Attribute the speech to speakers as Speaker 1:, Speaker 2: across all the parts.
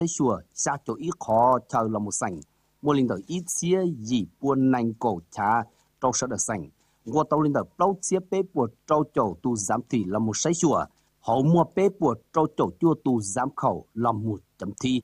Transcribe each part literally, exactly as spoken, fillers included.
Speaker 1: chùa xa chỗ ít khó chờ là một sảnh mua linh đời ít xía gì buôn nành cổ trà trâu sợ được sảnh mua tàu linh đời lâu xía bế buộc trâu chầu tu giám thủy là một say chùa hậu mua bế buộc trâu chầu chua tu giám khẩu là một chấm thi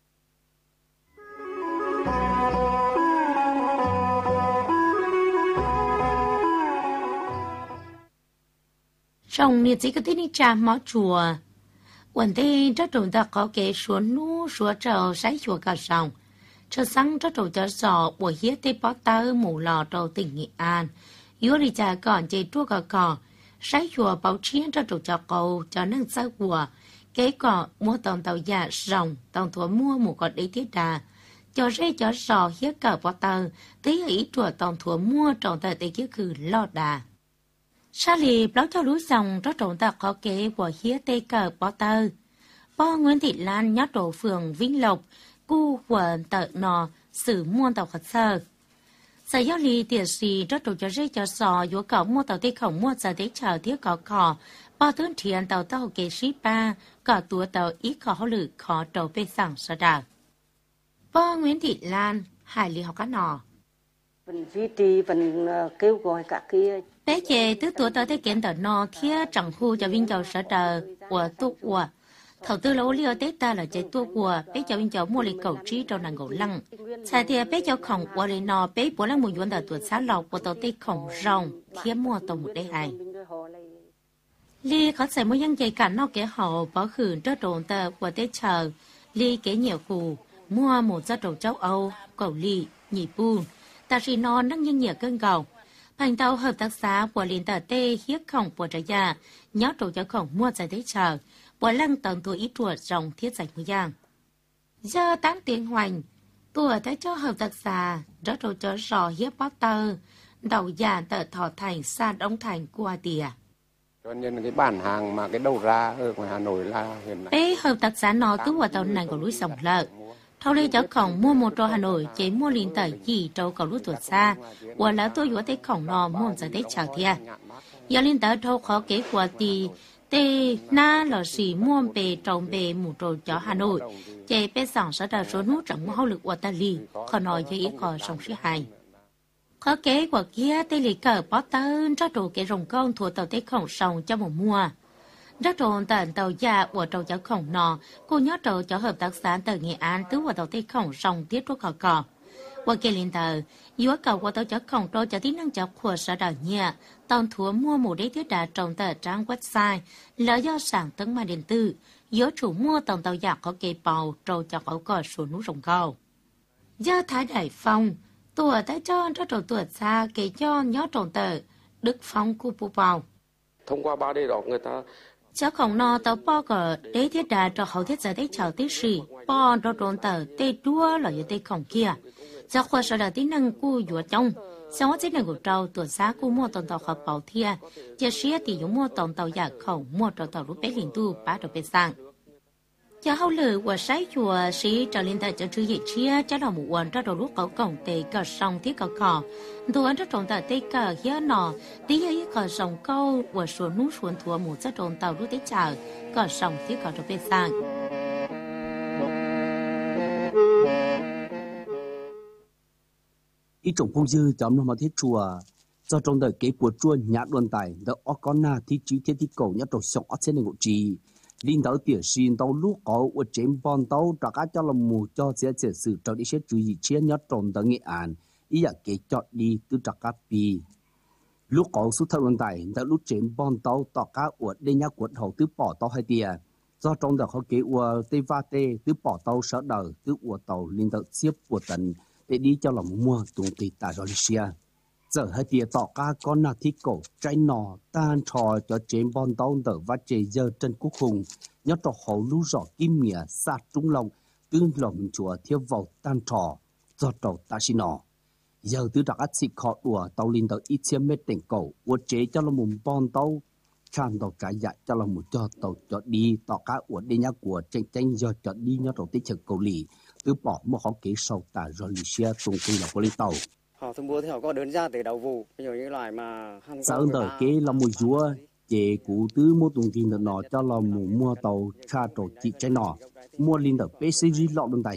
Speaker 2: trong niệm chỉ có tin đi trà máu chùaวันที่เจ้าตัวตาเขาเกสวนนู้สวนเจ้าใช้ชัวกระสองเจ้าสังเจ้าตัวจะสอบว่าเฮียที่ปอตาหมู่หล่อตัวติ่งnghị anยูริจาก่อนเจตัวก่อก่อใช้ชัวเป่าเชียนเจ้าตัวจะเกาจะนั่งเศร้าหัวเก๋ก่อมัวตอนเตายาสองตอนถั่วมัวหมู่ก่อนได้ทิดาจะใช้จะสอบเฮียเกิดปอตาที่อีตัวตอนถั่วมัวตอนแต่ที่คือลอดดาชาลีปล้าเจ้ารู้ส่งเจ้าตัวตาเขาเก๋ว่าเฮียเตเกิดปอตาป้อNguyễn Thị Lan nhát đổ phường Vĩnh Lộc, cu quần tợ nò xử muôn tàu khẩn sơ. Sở giáo lý tiệt sĩ rất tổ cho dây cho sò dũa cỏ mua tàu tê khổng mua giờ tế chờ thiết cỏ cỏ, bao tướng thiền tàu tàu kế sĩ ba, cỏ túa tàu ít khó lử khó trầu bê sẵn sở đảo.ป้อNguyễn Thị Lan, hải lý học cá nò.
Speaker 3: Phần duy trì, phần kêu gọi cả kia.
Speaker 2: Bé chê tứ tuổi tàu tế kiến tàu nò thiết chẳng khu cho viên châu sở đảo, của tục của. Thầu tư lâu liêu tết ta là chạy tua của bé cháu bên cháu mua lịch cầu trí trong nàng ngủ lăng. Sai thì bé cháu khổng của lấy nò bé bố lăng mùi yuan đợt tuột xá lọc của tàu tết khổng rồng thiếm mua tàu một đế hài. Li khó xảy mỗi dân dây cả nọ kế hậu bỏ khử trớ trộn tờ của tết chờ. Li kế nhiều cù mua một gia trầu châu Âu, cầu lì, nhị bùn. Ta chỉ nò nâng nhân nhiều cân cầu. Thành tàu hợp tác xã của liên tờ tê hiếp khổng của trái gia nhớ trầu cháu khổng mua giải tết chờ. Bỏ lăng tầng tuổi ít tuổi dòng thiết giải mùi giang. Giờ tán tiếng hoành, tuổi tới cho hợp tác xã, rất rồi cho sò hiếp bó tơ, đầu già tờ thọ thành xa đông thành qua tìa.
Speaker 4: Cho nên cái bản hàng mà cái đầu ra ở ngoài Hà Nội là hiện nay.
Speaker 2: Bé hợp tác xã nó cứ vào tàu này của núi sông lợ. Thâu lê cháu khổng mua một trò Hà Nội chế mua liền tờ gì trâu cầu lúa tuổi xa, quả là tôi dũa tới khổng nó mua giờ tới chào thịa. Giờ liền tờ thâu khó kế qua tì, tê na là sĩ muôn bề trồng bề mù trồi cho Hà Nội, chế bé sẵn sẽ đào số nút trong hậu lực của ta lì, khó nói cho ý khó sống sĩ hài. Khó kế của kia tê lì cờ bó tân cho đồ kế rồng con thuộc tàu tê khổng sông cho một mùa. Rất trộn tận tàu già của trâu cháu khổng nọ, cô nhớ trâu cho hợp tác xã tờ Nghệ An tứ của tàu tê khổng sông tiết thuốc cỏ cỏ. Qua kia liên tờ, yếu cầu của tàu cháu khổng trâu cho tí năng cháu của sở đảo nhẹ, tàu thúa mua mù đế thiết đá trồng tờ trang website, lỡ do sản tấn mà điện tử, yếu chủ mua tàu tàu giặc có kê bầu trâu cháu ấu cỏ xuống núi rồng cầu. Do Thái Đại Phong, tùa tới cho cho trâu tùa xa kê cho nhớ trồng tờ, Đức Phong khu bù bầu.
Speaker 4: Thông qua ba đây đó người ta
Speaker 2: cháu khổng nọ tàu bò cờ đế thiết đá cho hậu thiết giải tế chào tế sĩ, bò cho trộn tờ tê đua là yếu tê khổng kia. Cháu khoa sở đảo tí năng cu dùa trong, sau hết này của trâu tuần giá cu mua tàu tàu hợp bảo thia, chia sẻ thì dùng mua tàu tàu giả khẩu mua tàu tàu lúc bé liền tu bá đồ bé sang. Cháu hậu lử của sái chùa sĩ trở lên tại cho chữ dị chia cháu đầu một quần cho đồ lúc cậu cổng tê cờ sông thiết cờ cỏ, tuần cho trộn tàu tê cờ hiếu nọ, tí hiếu cờ sông câu của xuống núi xuống thua một cho trộn tàu lúc tế chào cờ sông thiết cờ đồ bé sang.
Speaker 1: Ý trồng phong dư chấm nó mà thiết chùa do trong đời kế của chùa nhã đoàn tài đỡ ó con na thi trí thiết thi cầu nhã trồng sọc ở trên này ngụ trì linh đỡ tiểu xin tàu lúc có ở trên bon tàu trả cá cho làm mù cho sẽ sẽ sự cho đi sẽ chú ý chia nhã trồng đỡ Nghệ An ý là kế chọn đi từ trả cá pi lúc có số thợ đoàn tài đỡ lúc trên bon tàu tỏ cá ở đây nhã quật hậu tứ bỏ tàu hai tia do trong đời họ kế ở tây va tê tứ bỏ tàu sở đời tứ ở tàu linh đỡ xếp của tận để đi cho lòng mua tung tì ta rồi xia giờ hai tia tỏ ca con nào thích cổ trái nọ tan trò cho trên bon tàu tờ và chế giờ chân quốc hùng nhớ trò hậu lú rõ kim mía sát trung lòng tương lòng chùa thiếu vào tan trò do trò ta xin nọ giờ tứ đặc xịt khó đùa tàu linh tàu ít xem mét đỉnh cổ uất chế cho lòng mùng bon tàu chan tàu trái dại cho lòng một cho tàu cho đi tỏ ca uất đi nhá của tranh tranh do cho đi nhớ trò tích trực cầu lì từ bỏ một họ kế sâu tả rồi lì xe tung tung là có lên tàu.
Speaker 5: Họ thu mua thì họ có đơn ra từ đầu vụ, ví dụ như loại mà
Speaker 1: sao đời kế là mùi rúa chế cú tứ mua tung tin nọ cho là mù mua tàu cha trổ chị trái nọ mua linh đợt bê xê giê lọ đồn tài